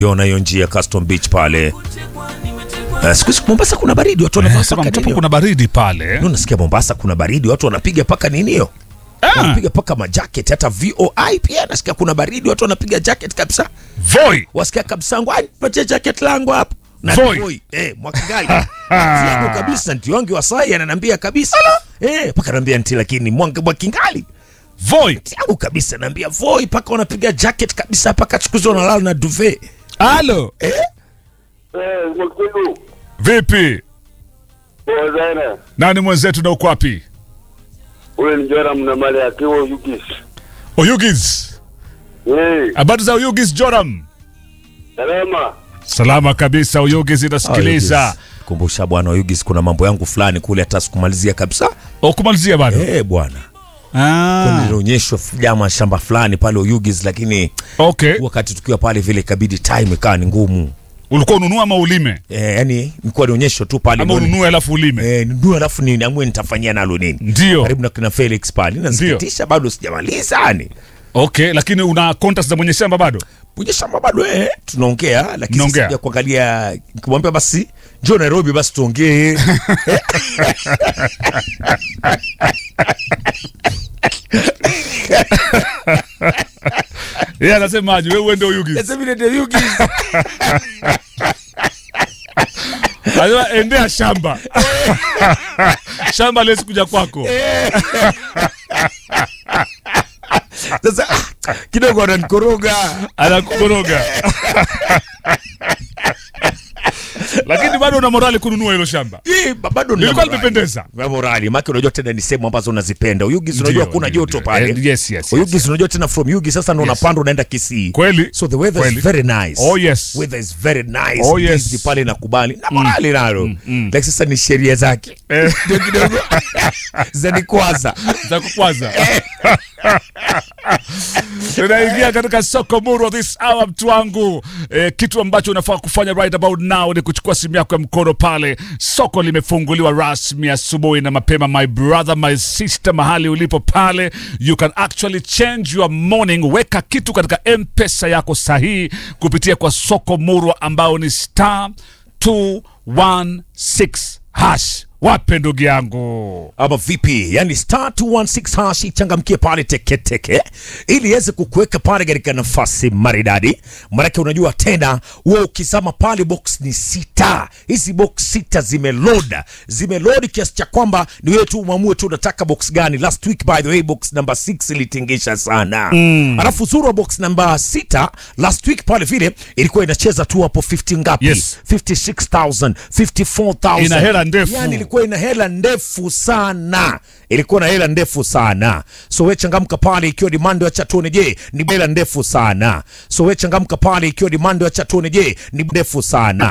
Yona hiyo njia Custom Beach pale. Siku Mombasa kuna baridi, watu wanavaa paka nini? Kuna baridi pale. Unasikia Mombasa kuna baridi, watu wanapiga paka nini hiyo? Wanapiga paka majacket, hata VOI pia nasikia kuna baridi, watu wanapiga jacket kabisa. Voi. Wasikia kabisa ngwani, patie jacket langu hapo. Na Voi. Mwakigali. Sio kabisa ndio wangu wa sai ananiambia kabisa. Paka ananiambia nti lakini Mwakingali. Voi. Yangu kabisa ananiambia Voi paka wanapiga jacket kabisa paka chukuzwa na lala na duvet. Halo. Mwakilu. Vipi? Wazana. Nani mwenzetu na uko wapi? Ule ni Joram na mali akiwa Oyugis. Oyugis. Habari za Oyugis Joram? Salama. Salama kabisa Oyugis inasikiliza. Kumbusha bwana Oyugis kuna mambo yangu fulani kule hata sikumalizia kabisa. Kumalizia bado? Bwana. Kuna nionyeshwa jamaa shamba fulani pale Oyugis lakini wakati tukiwa pale vile ikabidi time ikawa ni ngumu. Ulikuwa ununua ama ulime? Yani nilikuwa nionyesho tu pale. Ama ununue alafu ulime? Nunue alafu niamue nitafanyia nalo nini. Ndio. Karibu na kina Felix pale. Nasikitisha bado sijamaliza yani. Lakini una contacts za mwenye shamba bado? Mwenye shamba bado tunaongea lakini sija kuangalia nikimwambia basi njoo Nairobi basi tuongee. Anasemaje wewe uende Oyugis? Nasema ndio Oyugis. Anasema endea shamba. Shamba lesi kuja kwako. Sasa kidogo anakoroga. Lakini bado una morali kununua hilo shamba. Bado nilikuwa nimependeza. Morali, maana unajua tena ni sehemu ambazo unazipenda. Oyugis unajua kuna joto pale. Yes. Oyugis unajua tena from Oyugis sasa ndo unapanda unaenda Kisii. Kweli. So the weather is very nice. Weather is very nice. Hizi pale nakubali. Na morali nalo. Like sasa ni sheria zake. Ndio kidogo. Za kukwaza. Tunaingia katika soko muru this hour mtu wangu. Kitu ambacho unafaa kufanya right about now ni kuchukua simu yako ya mkono pale. Soko limefunguliwa rasmi asubuhi na mapema my brother, my sister, mahali ulipo pale. You can actually change your morning. Weka kitu katika M-Pesa yako sahihi kupitia kwa soko muru ambao ni *216#. Wape ndugu yangu. Ama vipi? Yani *216# changamkie pale teke ili iweze kukuweka pale katika nafasi maridadi. Maana unajua tena wewe ukisema pale box ni 6. Hizi box 6 zimeload kiasi cha kwamba ni wewe tu uamue tu unataka box gani. Last week by the way box number 6 ilitingisha sana. Alafu zuru box number 6 last week pale vile ilikuwa inacheza tu hapo 50 ngapi? 56,000, 54,000. Ina hela ndefu. Yani ilikuwa na hela ndefu sana. So wewe changamka pale ikiwa demand ya chatone ni hela ndefu sana.